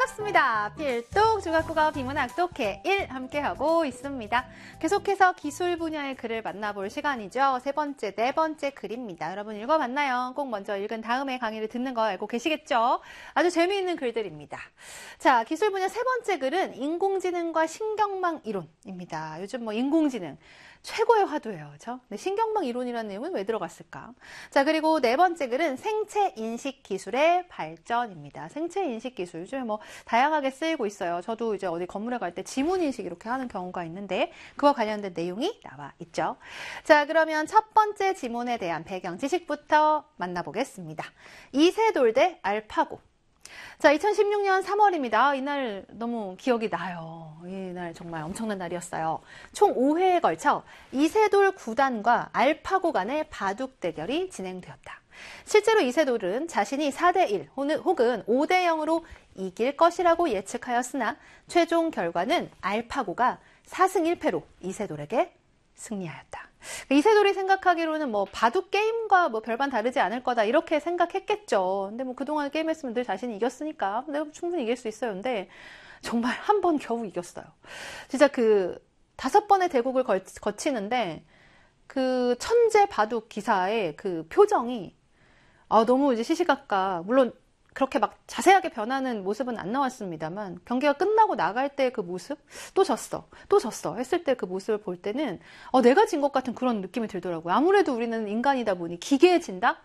반갑습니다. 필독 중학국어 비문학 독해 1 함께하고 있습니다. 계속해서 기술 분야의 글을 만나볼 시간이죠. 세 번째, 네 번째 글입니다. 여러분 읽어봤나요? 꼭 먼저 읽은 다음에 강의를 듣는 거 알고 계시겠죠? 아주 재미있는 글들입니다. 자, 기술 분야 세 번째 글은 인공지능과 신경망 이론입니다. 요즘 뭐 인공지능 최고의 화두예요. 그렇죠? 근데 신경망 이론이라는 내용은 왜 들어갔을까? 자, 그리고 네 번째 글은 생체 인식 기술의 발전입니다. 생체 인식 기술 요즘에 뭐 다양하게 쓰이고 있어요. 저도 이제 어디 건물에 갈 때 지문 인식 이렇게 하는 경우가 있는데 그와 관련된 내용이 나와 있죠. 자, 그러면 첫 번째 지문에 대한 배경 지식부터 만나보겠습니다. 이세돌 대 알파고. 자, 2016년 3월입니다. 이날 너무 기억이 나요. 이날 정말 엄청난 날이었어요. 총 5회에 걸쳐 이세돌 구단과 알파고 간의 바둑 대결이 진행되었다. 실제로 이세돌은 자신이 4대1 혹은 5대0으로 이길 것이라고 예측하였으나 최종 결과는 알파고가 4승 1패로 이세돌에게 승리하였다. 이세돌이 생각하기로는 뭐 바둑 게임과 뭐 별반 다르지 않을 거다 이렇게 생각했겠죠. 근데 뭐 그동안 게임했으면 늘 자신이 이겼으니까 내가 충분히 이길 수 있어요. 근데 정말 한 번 겨우 이겼어요. 진짜 그 5번의 대국을 거치는데 그 천재 바둑 기사의 그 표정이 너무 이제 시시각각 물론 그렇게 막 자세하게 변하는 모습은 안 나왔습니다만 경기가 끝나고 나갈 때 그 모습 또 졌어 했을 때 그 모습을 볼 때는 내가 진 것 같은 그런 느낌이 들더라고요. 아무래도 우리는 인간이다 보니 기계에 진다?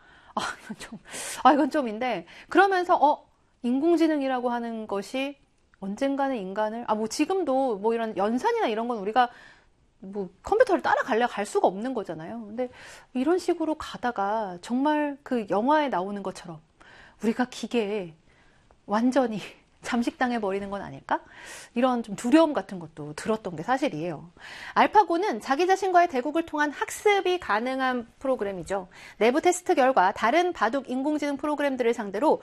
이건 좀인데 그러면서 인공지능이라고 하는 것이 언젠가는 인간을 뭐 지금도 뭐 이런 연산이나 이런 건 우리가 뭐 컴퓨터를 따라가려 갈 수가 없는 거잖아요. 근데 이런 식으로 가다가 정말 그 영화에 나오는 것처럼 우리가 기계에 완전히 잠식당해버리는 건 아닐까? 이런 좀 두려움 같은 것도 들었던 게 사실이에요. 알파고는 자기 자신과의 대국을 통한 학습이 가능한 프로그램이죠. 내부 테스트 결과 다른 바둑 인공지능 프로그램들을 상대로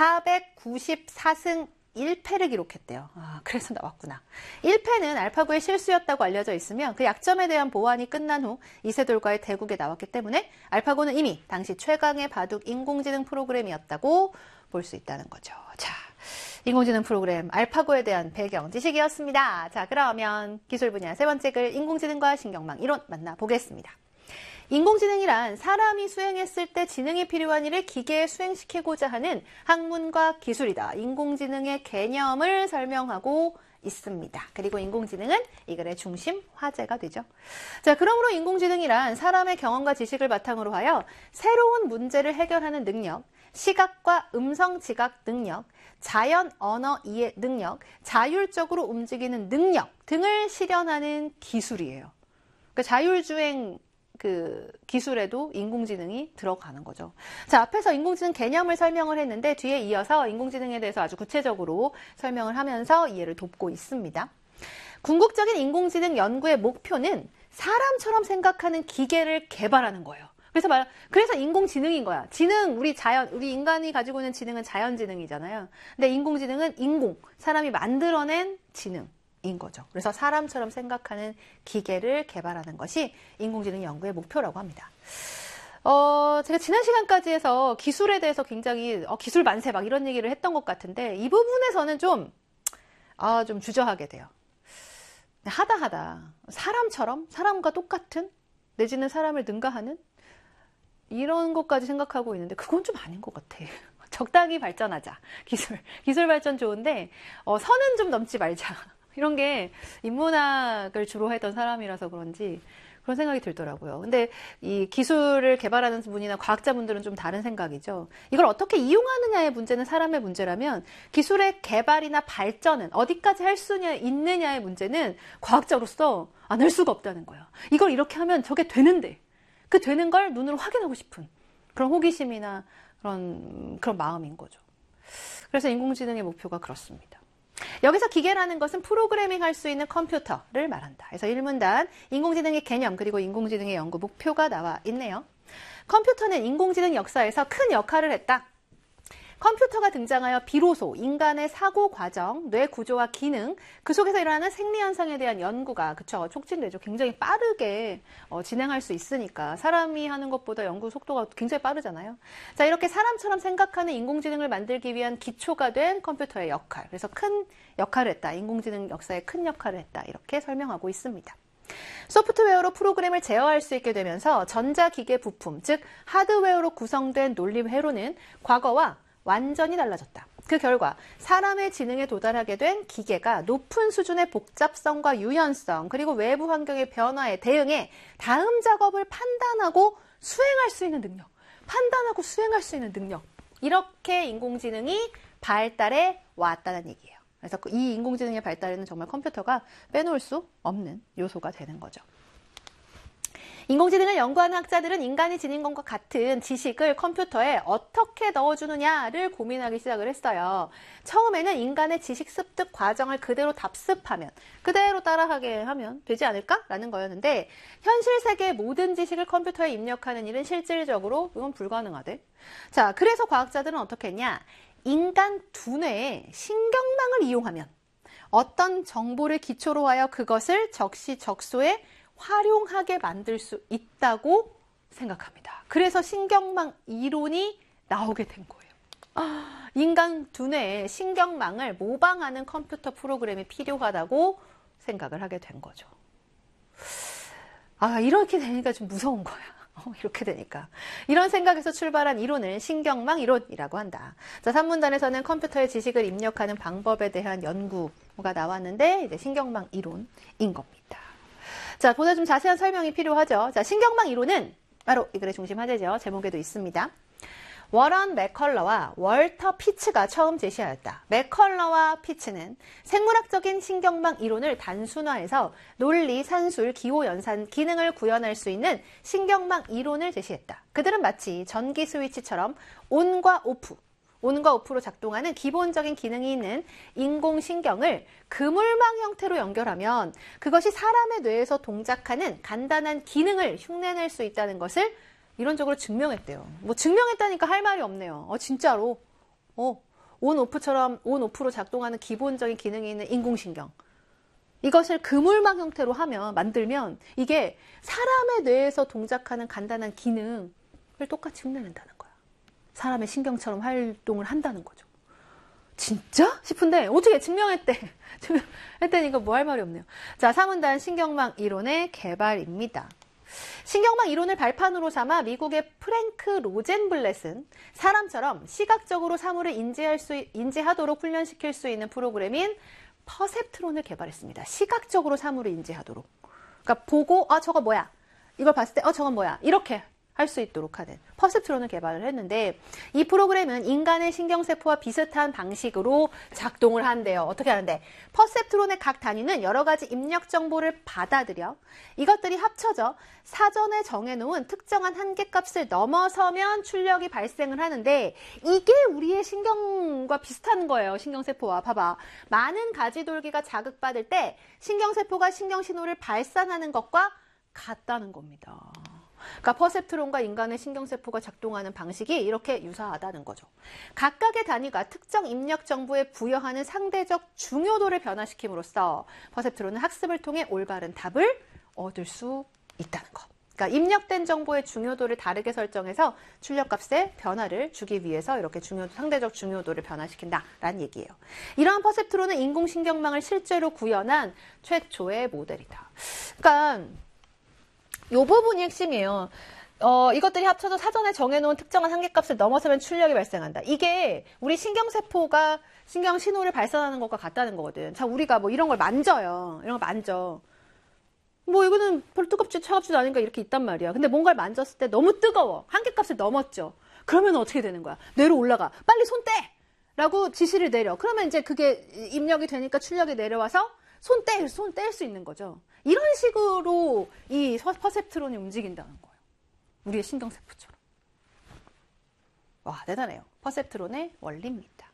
494승 1패를 기록했대요. 그래서 나왔구나. 1패는 알파고의 실수였다고 알려져 있으며 그 약점에 대한 보완이 끝난 후 이세돌과의 대국에 나왔기 때문에 알파고는 이미 당시 최강의 바둑 인공지능 프로그램이었다고 볼 수 있다는 거죠. 자, 인공지능 프로그램 알파고에 대한 배경 지식이었습니다. 자, 그러면 기술 분야 세 번째 글 인공지능과 신경망 이론 만나보겠습니다. 인공지능이란 사람이 수행했을 때 지능이 필요한 일을 기계에 수행시키고자 하는 학문과 기술이다. 인공지능의 개념을 설명하고 있습니다. 그리고 인공지능은 이 글의 중심 화제가 되죠. 자, 그러므로 인공지능이란 사람의 경험과 지식을 바탕으로 하여 새로운 문제를 해결하는 능력, 시각과 음성 지각 능력, 자연 언어 이해 능력, 자율적으로 움직이는 능력 등을 실현하는 기술이에요. 그러니까 자율주행 그 기술에도 인공지능이 들어가는 거죠. 자, 앞에서 인공지능 개념을 설명을 했는데 뒤에 이어서 인공지능에 대해서 아주 구체적으로 설명을 하면서 이해를 돕고 있습니다. 궁극적인 인공지능 연구의 목표는 사람처럼 생각하는 기계를 개발하는 거예요. 그래서 인공지능인 거야. 우리 인간이 가지고 있는 지능은 자연지능이잖아요. 근데 인공지능은 사람이 만들어낸 지능. 인 거죠. 그래서 사람처럼 생각하는 기계를 개발하는 것이 인공지능 연구의 목표라고 합니다. 제가 지난 시간까지 해서 기술에 대해서 굉장히 기술 만세 막 이런 얘기를 했던 것 같은데 이 부분에서는 좀 주저하게 돼요. 하다 사람과 똑같은 내지는 사람을 능가하는 이런 것까지 생각하고 있는데 그건 좀 아닌 것 같아. 적당히 발전하자. 기술 발전 좋은데 선은 좀 넘지 말자. 이런 게 인문학을 주로 했던 사람이라서 그런지 그런 생각이 들더라고요. 근데 이 기술을 개발하는 분이나 과학자분들은 좀 다른 생각이죠. 이걸 어떻게 이용하느냐의 문제는 사람의 문제라면 기술의 개발이나 발전은 어디까지 할 수 있느냐의 문제는 과학자로서 안 할 수가 없다는 거예요. 이걸 이렇게 하면 저게 되는데 그 되는 걸 눈으로 확인하고 싶은 그런 호기심이나 그런 마음인 거죠. 그래서 인공지능의 목표가 그렇습니다. 여기서 기계라는 것은 프로그래밍 할 수 있는 컴퓨터를 말한다. 그래서 1문단 인공지능의 개념 그리고 인공지능의 연구 목표가 나와 있네요. 컴퓨터는 인공지능 역사에서 큰 역할을 했다. 컴퓨터가 등장하여 비로소 인간의 사고 과정, 뇌 구조와 기능, 그 속에서 일어나는 생리 현상에 대한 연구가 촉진되죠. 굉장히 빠르게 진행할 수 있으니까 사람이 하는 것보다 연구 속도가 굉장히 빠르잖아요. 자, 이렇게 사람처럼 생각하는 인공지능을 만들기 위한 기초가 된 컴퓨터의 역할. 그래서 큰 역할을 했다. 인공지능 역사에 큰 역할을 했다. 이렇게 설명하고 있습니다. 소프트웨어로 프로그램을 제어할 수 있게 되면서 전자기계 부품, 즉 하드웨어로 구성된 논리 회로는 과거와 완전히 달라졌다. 그 결과 사람의 지능에 도달하게 된 기계가 높은 수준의 복잡성과 유연성, 그리고 외부 환경의 변화에 대응해 다음 작업을 판단하고 수행할 수 있는 능력. 이렇게 인공지능이 발달해 왔다는 얘기예요. 그래서 이 인공지능의 발달에는 정말 컴퓨터가 빼놓을 수 없는 요소가 되는 거죠. 인공지능을 연구하는 학자들은 인간이 지닌 것과 같은 지식을 컴퓨터에 어떻게 넣어주느냐를 고민하기 시작을 했어요. 처음에는 인간의 지식 습득 과정을 그대로 답습하면, 그대로 따라하게 하면 되지 않을까라는 거였는데, 현실 세계의 모든 지식을 컴퓨터에 입력하는 일은 실질적으로 이건 불가능하대. 자, 그래서 과학자들은 어떻게 했냐? 인간 두뇌의 신경망을 이용하면 어떤 정보를 기초로 하여 그것을 적시적소에 활용하게 만들 수 있다고 생각합니다. 그래서 신경망 이론이 나오게 된 거예요. 인간 두뇌의 신경망을 모방하는 컴퓨터 프로그램이 필요하다고 생각을 하게 된 거죠. 이렇게 되니까 좀 무서운 거야. 이렇게 되니까. 이런 생각에서 출발한 이론을 신경망 이론이라고 한다. 자, 3문단에서는 컴퓨터의 지식을 입력하는 방법에 대한 연구가 나왔는데, 이제 신경망 이론인 겁니다. 자, 보다 좀 자세한 설명이 필요하죠. 자, 신경망 이론은 바로 이 글의 중심 화제죠. 제목에도 있습니다. 워런 맥컬러와 월터 피츠가 처음 제시하였다. 맥컬러와 피츠는 생물학적인 신경망 이론을 단순화해서 논리, 산술, 기호, 연산, 기능을 구현할 수 있는 신경망 이론을 제시했다. 그들은 마치 전기 스위치처럼 온과 오프로 작동하는 기본적인 기능이 있는 인공신경을 그물망 형태로 연결하면 그것이 사람의 뇌에서 동작하는 간단한 기능을 흉내낼 수 있다는 것을 이론적으로 증명했대요. 증명했다니까 할 말이 없네요. 진짜로. 온오프로 작동하는 기본적인 기능이 있는 인공신경. 이것을 그물망 형태로 만들면 이게 사람의 뇌에서 동작하는 간단한 기능을 똑같이 흉내낸다는 거야. 사람의 신경처럼 활동을 한다는 거죠. 진짜? 싶은데 어떻게 증명했대. 증명했다니까 뭐 할 말이 없네요. 자, 3문단 신경망 이론의 개발입니다. 신경망 이론을 발판으로 삼아 미국의 프랭크 로젠블렛은 사람처럼 시각적으로 사물을 인지하도록 훈련시킬 수 있는 프로그램인 퍼셉트론을 개발했습니다. 시각적으로 사물을 인지하도록. 그러니까 보고 저거 뭐야? 이걸 봤을 때 저건 뭐야? 이렇게 할 수 있도록 하는 퍼셉트론을 개발을 했는데, 이 프로그램은 인간의 신경세포와 비슷한 방식으로 작동을 한대요. 어떻게 하는데? 퍼셉트론의 각 단위는 여러 가지 입력 정보를 받아들여 이것들이 합쳐져 사전에 정해놓은 특정한 한계값을 넘어서면 출력이 발생을 하는데, 이게 우리의 신경과 비슷한 거예요. 신경세포와. 봐봐. 많은 가지돌기가 자극받을 때 신경세포가 신경신호를 발산하는 것과 같다는 겁니다. 그러니까 퍼셉트론과 인간의 신경세포가 작동하는 방식이 이렇게 유사하다는 거죠. 각각의 단위가 특정 입력 정보에 부여하는 상대적 중요도를 변화시킴으로써 퍼셉트론은 학습을 통해 올바른 답을 얻을 수 있다는 것. 그러니까 입력된 정보의 중요도를 다르게 설정해서 출력값에 변화를 주기 위해서 이렇게 상대적 중요도를 변화시킨다라는 얘기예요. 이러한 퍼셉트론은 인공신경망을 실제로 구현한 최초의 모델이다. 그러니까 이 부분이 핵심이에요. 이것들이 합쳐서 사전에 정해놓은 특정한 한계값을 넘어서면 출력이 발생한다. 이게 우리 신경세포가 신경신호를 발산하는 것과 같다는 거거든. 자, 우리가 이런 걸 만져요. 이런 걸 만져. 이거는 별로 차갑지도 않으니까 이렇게 있단 말이야. 근데 뭔가를 만졌을 때 너무 뜨거워. 한계값을 넘었죠. 그러면 어떻게 되는 거야? 뇌로 올라가. 빨리 손 떼! 라고 지시를 내려. 그러면 이제 그게 입력이 되니까 출력이 내려와서 손 뗄 수 있는 거죠. 이런 식으로 이 퍼셉트론이 움직인다는 거예요. 우리의 신경세포처럼. 와, 대단해요. 퍼셉트론의 원리입니다.